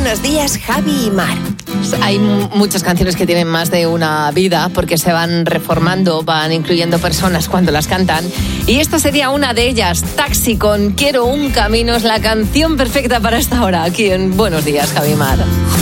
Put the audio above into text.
Buenos días, Javi y Mar. Hay muchas canciones que tienen más de una vida porque se van reformando, van incluyendo personas cuando las cantan. Y esta sería una de ellas. Taxi con Quiero un camino es la canción perfecta para esta hora aquí en Buenos días, Javi y Mar.